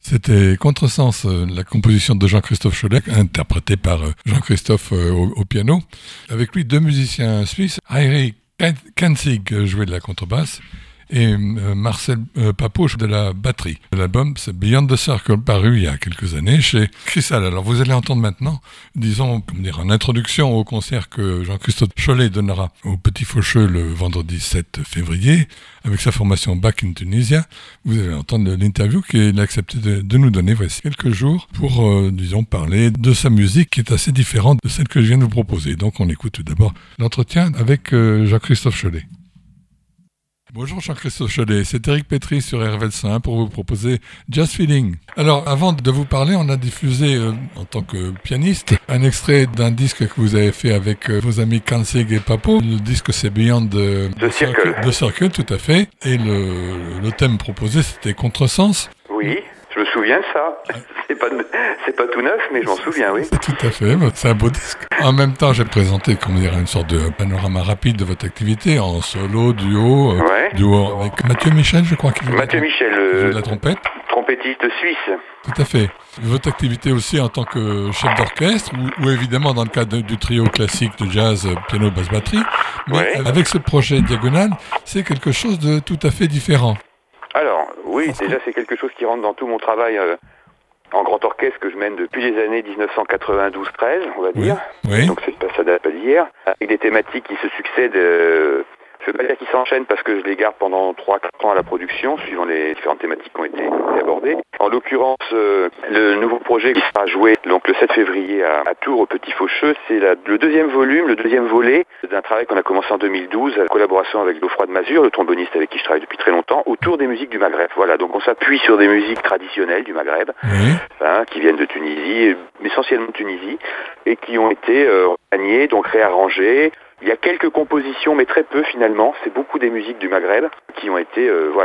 C'était Contresens, la composition de Jean-Christophe Cholet, interprétée par Jean-Christophe au piano. Avec lui, deux musiciens suisses, Heiri Kanzig jouait de la contrebasse et Marcel Papeau de la batterie. L'album, c'est Beyond the Circle, paru il y a quelques années chez Chrysal. Alors vous allez entendre maintenant, disons, en introduction au concert que Jean-Christophe Cholet donnera au Petit Faucheux le vendredi 7 février, avec sa formation Back in Tunisia. Vous allez entendre l'interview qu'il a accepté de nous donner voici quelques jours pour, disons, parler de sa musique qui est assez différente de celle que je viens de vous proposer. Donc on écoute tout d'abord l'entretien avec Jean-Christophe Cholet. Bonjour Jean-Christophe Cholet, c'est Eric Pétry sur RVL 101 pour vous proposer Jazz Feeling. Alors avant de vous parler, on a diffusé en tant que pianiste un extrait d'un disque que vous avez fait avec vos amis Kanzig et Papeau. Le disque c'est Beyond the Circle, tout à fait. Et le thème proposé c'était Contresens. Oui. Je me souviens de ça. C'est pas tout neuf, mais je m'en souviens, oui. Tout à fait, c'est un beau disque. En même temps, j'ai présenté, comment dire, une sorte de panorama rapide de votre activité en solo, duo avec Mathieu Michel, je crois qu'il joue. Mathieu Michel, de la trompette. Trompettiste suisse. Tout à fait. Votre activité aussi en tant que chef d'orchestre, ou évidemment dans le cadre du trio classique de jazz, piano, basse, batterie. Mais avec ce projet Diagonale, c'est quelque chose de tout à fait différent. Alors, oui, déjà c'est quelque chose qui rentre dans tout mon travail en grand orchestre que je mène depuis les années 1992-13, on va dire. Oui. Donc ça date pas d'hier. Avec des thématiques qui se succèdent, je ne veux pas dire qu'ils s'enchaînent parce que je les garde pendant 3-4 ans à la production, suivant les différentes thématiques qui ont été abordées. En l'occurrence, le nouveau projet qui sera joué donc, le 7 février à Tours, au Petit Faucheux, c'est le deuxième volume, le deuxième volet d'un travail qu'on a commencé en 2012, en collaboration avec Geoffroy de Mazur, le tromboniste avec qui je travaille depuis très longtemps, autour des musiques du Maghreb. Voilà, donc on s'appuie sur des musiques traditionnelles du Maghreb, qui viennent de Tunisie, essentiellement de Tunisie, et qui ont été remaniées, donc réarrangées. Il y a quelques compositions, mais très peu finalement. C'est beaucoup des musiques du Maghreb qui ont été, on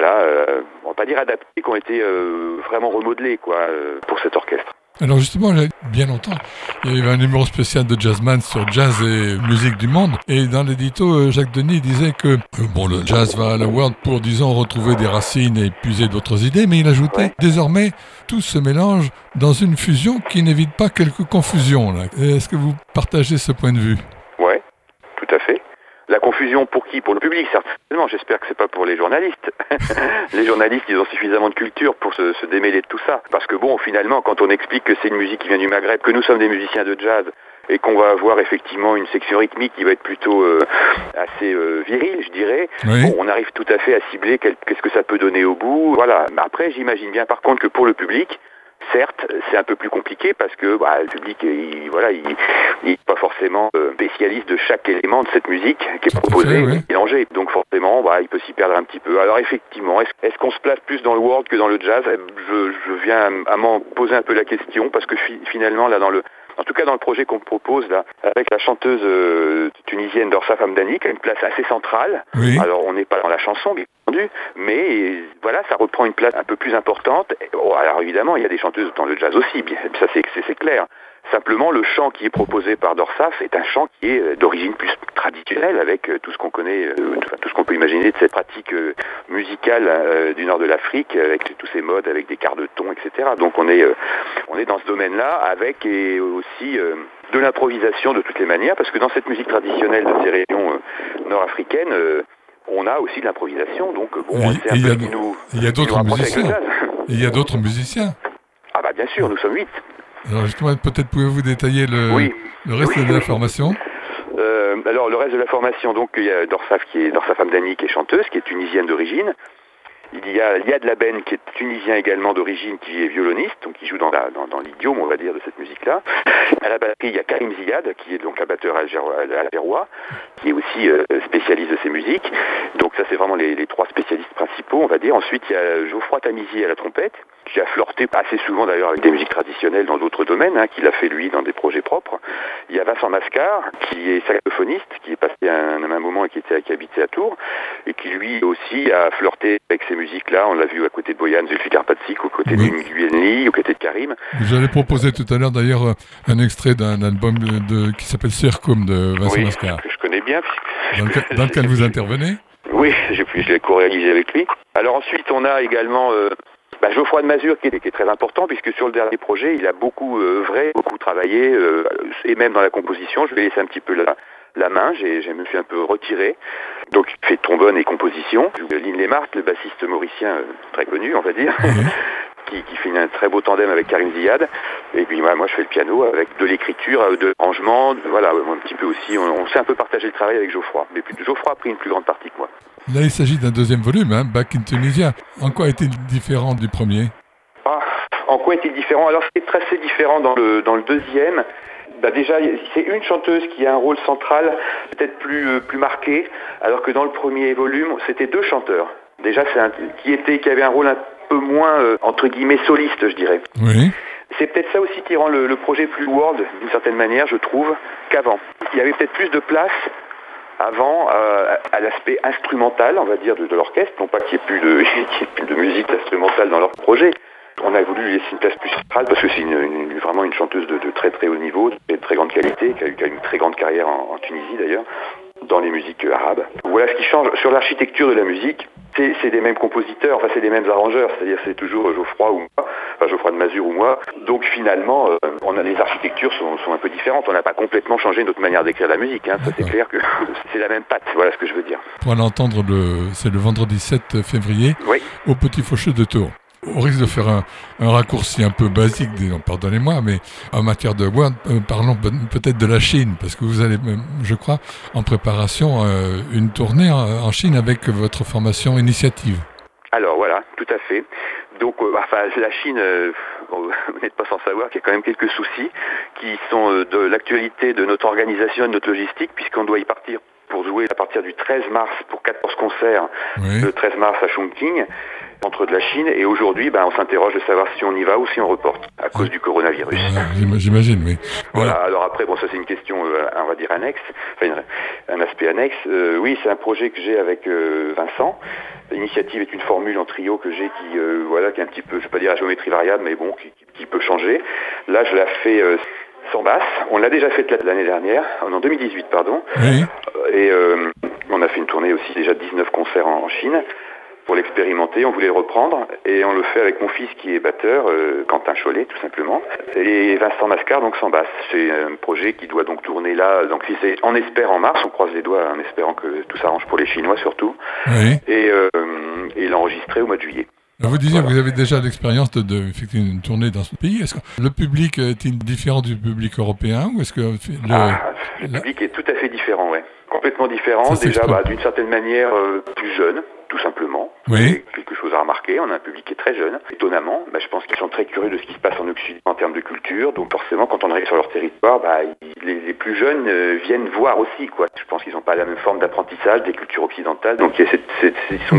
va pas dire adaptées, qui ont été vraiment remodelées pour cet orchestre. Alors justement, bien longtemps, il y avait un numéro spécial de Jazzman sur jazz et musique du monde. Et dans l'édito, Jacques Denis disait que le jazz va à la World pour, disons, retrouver des racines et puiser d'autres idées. Mais il ajoutait, désormais, tout se mélange dans une fusion qui n'évite pas quelques confusions. Là. Est-ce que vous partagez ce point de vue ? Ouais, tout à fait. La confusion pour qui ? Pour le public, certainement. J'espère que c'est pas pour les journalistes. Les journalistes, ils ont suffisamment de culture pour se démêler de tout ça. Parce que finalement, quand on explique que c'est une musique qui vient du Maghreb, que nous sommes des musiciens de jazz, et qu'on va avoir effectivement une section rythmique qui va être plutôt assez virile, je dirais, on arrive tout à fait à cibler qu'est-ce que ça peut donner au bout. Voilà. Mais après, j'imagine bien par contre que pour le public, certes, c'est un peu plus compliqué parce que le public, il n'est pas forcément spécialiste de chaque élément de cette musique qui est proposée, mélangée. Donc forcément, il peut s'y perdre un petit peu. Alors effectivement, est-ce qu'on se place plus dans le world que dans le jazz ? Je viens à m'en poser un peu la question parce que finalement, là, en tout cas dans le projet qu'on propose là, avec la chanteuse tunisienne Dorsaf Hamdani, qui a une place assez centrale. Oui. Alors on n'est pas dans la chanson, bien entendu, mais voilà, ça reprend une place un peu plus importante. Alors évidemment, il y a des chanteuses dans le jazz aussi, ça c'est clair. Simplement, le chant qui est proposé par Dorsaf est un chant qui est d'origine plus traditionnelle, avec tout ce qu'on connaît, tout ce qu'on peut imaginer de cette pratique musicale du nord de l'Afrique, avec tous ces modes, avec des quarts de ton, etc. Donc on est dans ce domaine-là, avec et aussi de l'improvisation de toutes les manières, parce que dans cette musique traditionnelle de ces régions nord-africaines, on a aussi de l'improvisation, donc c'est un peu ce qui nous il y a d'autres musiciens. Il y a d'autres musiciens. Ah bien sûr, nous sommes 8. Alors justement, peut-être pouvez-vous détailler le reste de la formation ? Alors le reste de la formation, donc il y a Dorsaf Hamdani qui est chanteuse, qui est tunisienne d'origine. Il y a Liad Laben qui est tunisien également d'origine, qui est violoniste, donc qui joue dans l'idiome, on va dire, de cette musique-là. À la batterie, il y a Karim Ziad, qui est donc un batteur algérois, qui est aussi spécialiste de ces musiques. Donc ça, c'est vraiment les trois spécialistes principaux, on va dire. Ensuite, il y a Geoffroy Tamizi à la trompette, qui a flirté assez souvent d'ailleurs avec des musiques traditionnelles dans d'autres domaines, qu'il a fait lui dans des projets propres. Il y a Vincent Mascar, qui est saxophoniste, qui est passé un moment et qui habitait à Tours, et qui lui aussi a flirté avec ces musiques-là. On l'a vu à côté de Boyan Zulfikar Patsik, aux côtés de Nguyenli, aux côtés de Karim. Vous avez proposé tout à l'heure d'ailleurs un extrait d'un album qui s'appelle Circum de Vincent Mascar. Que je connais bien. Dans lequel vous intervenez ? Oui, je l'ai co-réalisé avec lui. Alors ensuite, on a également Geoffroy de Mazur qui est très important, puisque sur le dernier projet, il a beaucoup œuvré, beaucoup travaillé, et même dans la composition, je vais laisser un petit peu la main, je me suis un peu retiré. Donc il fait trombone et composition. Lynn Lemart, le bassiste mauricien très connu, on va dire, qui fait un très beau tandem avec Karim Ziad. Et puis moi je fais le piano avec de l'écriture, de l'arrangement, voilà, un petit peu aussi. On s'est un peu partagé le travail avec Geoffroy. Mais Geoffroy a pris une plus grande partie que moi. Là, il s'agit d'un deuxième volume, Back in Tunisia. En quoi est-il différent du premier ? En quoi est-il différent ? Alors c'est assez différent dans le deuxième. Déjà, c'est une chanteuse qui a un rôle central, peut-être plus marqué, alors que dans le premier volume, c'était 2 chanteurs. Déjà, qui avait un rôle un peu moins, entre guillemets, soliste, je dirais. Oui. C'est peut-être ça aussi qui rend le projet plus world, d'une certaine manière, je trouve, qu'avant. Il y avait peut-être plus de place avant à l'aspect instrumental, on va dire, de l'orchestre, non pas qu'il n'y ait plus de musique instrumentale dans leur projet. On a voulu lui laisser une place plus centrale parce que c'est vraiment une chanteuse de très très haut niveau, de très grande qualité, qui a une très grande carrière en Tunisie d'ailleurs, dans les musiques arabes. Voilà ce qui change. Sur l'architecture de la musique, c'est des mêmes compositeurs, enfin c'est des mêmes arrangeurs, c'est-à-dire c'est toujours Geoffroy ou moi, enfin Geoffroy de Mazur ou moi. Donc finalement, les architectures sont un peu différentes. On n'a pas complètement changé notre manière d'écrire la musique, ça c'est clair que c'est la même patte, voilà ce que je veux dire. Pour l'entendre, c'est le vendredi 7 février, au Petit Faucheux de Tours. Au risque de faire un raccourci un peu basique, pardonnez-moi, mais en matière de Word, parlons peut-être de la Chine, parce que vous allez, je crois, en préparation une tournée en Chine avec votre formation Initiative. Alors voilà, tout à fait. Donc, la Chine, vous n'êtes pas sans savoir qu'il y a quand même quelques soucis qui sont de l'actualité de notre organisation et de notre logistique, puisqu'on doit y partir pour jouer à partir du 13 mars pour 14 concerts, le 13 mars à Chongqing, entre de la Chine, et aujourd'hui, on s'interroge de savoir si on y va ou si on reporte, à cause du coronavirus. J'imagine, oui. Voilà, alors après, ça c'est une question, on va dire annexe, un aspect annexe. Oui, c'est un projet que j'ai avec Vincent. L'initiative est une formule en trio que j'ai qui est un petit peu, je ne vais pas dire à géométrie variable, mais bon, qui peut changer. Là, je la fais sans basse. On l'a déjà faite l'année dernière, en 2018, pardon. Oui. Et on a fait une tournée aussi, déjà 19 concerts en Chine. Pour l'expérimenter, on voulait le reprendre, et on le fait avec mon fils qui est batteur, Quentin Chollet tout simplement, et Vincent Mascar, donc sans basse. C'est un projet qui doit donc tourner là, donc on espère en mars, on croise les doigts en espérant que tout s'arrange pour les Chinois surtout, et l'enregistrer au mois de juillet. Vous disiez que vous avez déjà l'expérience d'effectuer une tournée dans ce pays. Est-ce que le public est-il différent du public européen, ou est-ce que le public est tout à fait différent, complètement différent. Déjà, d'une certaine manière, plus jeune, tout simplement. Oui. Quelque chose à remarquer. On a un public qui est très jeune. Étonnamment, je pense qu'ils sont très curieux de ce qui se passe en Occident en termes de culture. Donc forcément, quand on arrive sur leur territoire, les plus jeunes viennent voir aussi, quoi. Je pense qu'ils n'ont pas la même forme d'apprentissage des cultures occidentales. Donc il y a cette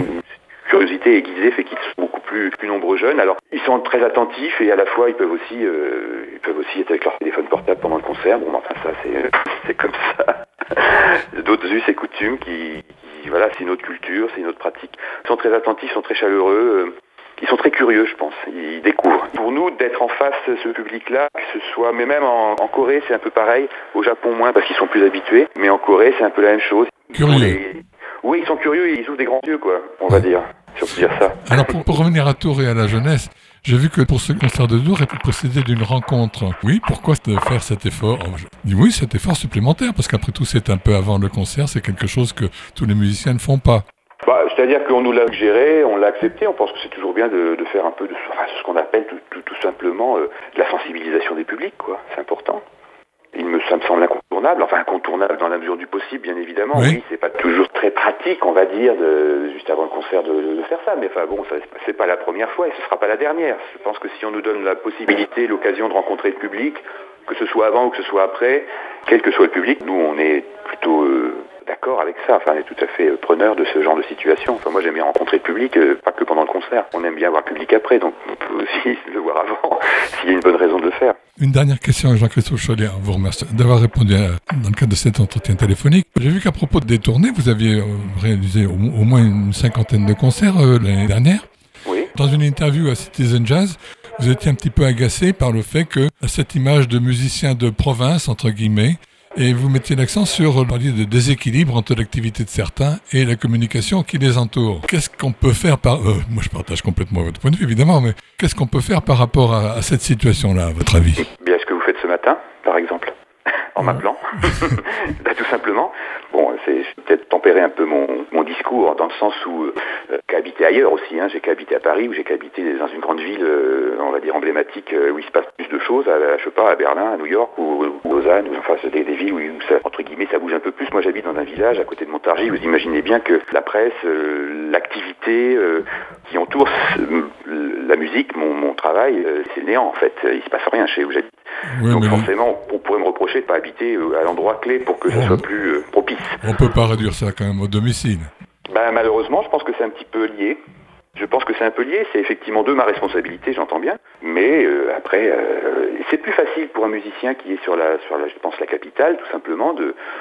curiosité aiguisée fait qu'ils sont beaucoup plus nombreux jeunes. Alors ils sont très attentifs, et à la fois ils peuvent aussi être avec leur téléphone portable pendant le concert. Ça c'est comme ça. D'autres us et coutumes qui c'est une autre culture, c'est une autre pratique. Ils sont très attentifs, ils sont très chaleureux. Ils sont très curieux, je pense. Ils découvrent. Pour nous, d'être en face de ce public-là, que ce soit, mais même en Corée, c'est un peu pareil. Au Japon, moins, parce qu'ils sont plus habitués. Mais en Corée, c'est un peu la même chose. Curieux. Oui, ils sont curieux, ils ouvrent des grands yeux, on va dire. Si on peut dire ça. Alors, pour revenir à Tours et à la jeunesse, j'ai vu que pour ce concert de Tours, il précédé d'une rencontre. Oui, pourquoi faire cet effort ? Je dis oui, cet effort supplémentaire, parce qu'après tout, c'est un peu avant le concert, c'est quelque chose que tous les musiciens ne font pas. C'est-à-dire qu'on nous l'a géré, on l'a accepté, on pense que c'est toujours bien de faire un peu de ce qu'on appelle tout simplement de la sensibilisation des publics, c'est important. Ça me semble incontournable dans la mesure du possible, bien évidemment. Oui, c'est pas toujours très pratique, on va dire, juste avant le concert de faire ça, mais c'est pas la première fois et ce sera pas la dernière. Je pense que si on nous donne la possibilité, l'occasion de rencontrer le public, que ce soit avant ou que ce soit après, quel que soit le public, nous on est plutôt d'accord avec ça. On est tout à fait preneur de ce genre de situation. Moi j'aime bien rencontrer le public, pas que pendant le concert. On aime bien voir le public après, donc on peut aussi le voir avant, s'il y a une bonne raison de le faire. Une dernière question à Jean-Christophe Chollet. Vous remercie d'avoir répondu dans le cadre de cet entretien téléphonique. J'ai vu qu'à propos des tournées, vous aviez réalisé au moins une 50aine de concerts l'année dernière. Oui. Dans une interview à Citizen Jazz, vous étiez un petit peu agacé par le fait que cette image de musicien de province, entre guillemets, Et vous mettiez l'accent sur le déséquilibre entre l'activité de certains et la communication qui les entoure. Qu'est-ce qu'on peut faire moi je partage complètement votre point de vue évidemment, mais qu'est-ce qu'on peut faire par rapport à cette situation-là, à votre avis? Bien ce que vous faites ce matin, par exemple, en m'appelant, tout simplement. Bon, c'est peut-être tempérer un peu mon discours dans le sens où j'ai habité ailleurs aussi. J'ai habité à Paris ou j'ai habité dans une grande ville, on va dire emblématique, où il se passe plus de choses, je sais pas, à Berlin, à New York ou Lausanne, enfin c'est des villes où ça, entre guillemets, ça bouge un peu plus. Moi, j'habite dans un village à côté de Montargis. Vous imaginez bien que la presse, l'activité qui entoure la musique, mon travail, c'est le néant en fait. Il se passe rien chez où j'habite. Oui, donc forcément, on pourrait me reprocher de ne pas habiter à l'endroit clé pour que ça soit plus propice. On peut pas réduire ça quand même au domicile. Malheureusement, je pense que c'est un petit peu lié. C'est effectivement de ma responsabilité, j'entends bien. Mais après, c'est plus facile pour un musicien qui est sur la je pense, la capitale, tout simplement,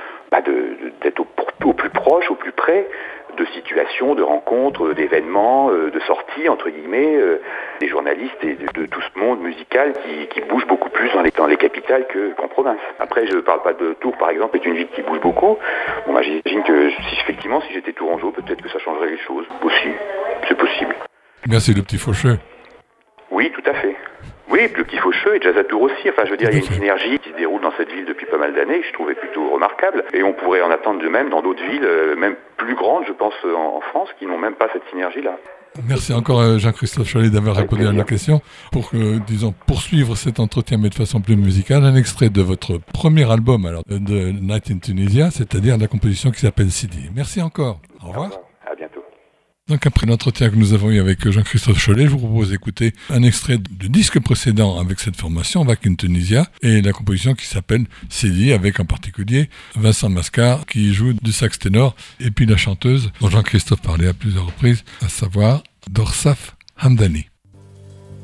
d'être au plus proche, au plus près de situations, de rencontres, d'événements, de sorties, entre guillemets, des journalistes et de tout ce monde musical qui bouge beaucoup plus dans les capitales qu'en province. Après, je ne parle pas de Tours, par exemple, c'est une ville qui bouge beaucoup. Bon, j'imagine que si j'étais tourangeau, peut-être que ça changerait les choses. Aussi, c'est possible. Merci le petit Faucheux. Oui, tout à fait. Oui, puis le petit Faucheux et Jazz à Tours aussi. Enfin, je veux dire, il y a une synergie qui se déroule dans cette ville depuis pas mal d'années, que je trouvais plutôt remarquable. Et on pourrait en attendre de même dans d'autres villes, même plus grandes, je pense, en France, qui n'ont même pas cette synergie-là. Merci encore Jean-Christophe Chollet d'avoir répondu à la question. Pour poursuivre cet entretien mais de façon plus musicale, un extrait de votre premier album de Night in Tunisia, c'est-à-dire la composition qui s'appelle Sidi. Merci encore. Au revoir. À bientôt. Donc après l'entretien que nous avons eu avec Jean-Christophe Chollet, je vous propose d'écouter un extrait du disque précédent avec cette formation, Back in Tunisia, et la composition qui s'appelle Sidi, avec en particulier Vincent Mascar qui joue du sax ténor, et puis la chanteuse dont Jean-Christophe parlait à plusieurs reprises, à savoir Dorsaf Hamdani.